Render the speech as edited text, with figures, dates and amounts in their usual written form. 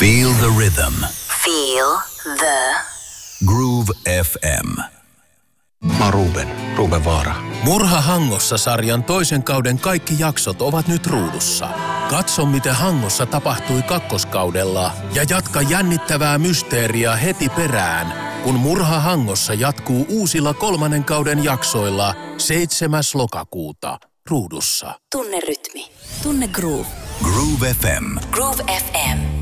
Feel the rhythm. Feel the Groove FM. Mä oon Ruben Vaara. Murha Hangossa-sarjan toisen kauden kaikki jaksot ovat nyt ruudussa. Katso, miten Hangossa tapahtui kakkoskaudella ja jatka jännittävää mysteeriä heti perään, kun Murha Hangossa jatkuu uusilla kolmannen kauden jaksoilla 7. lokakuuta ruudussa. tunne rytmi. Tunne groove. Groove FM. Groove FM.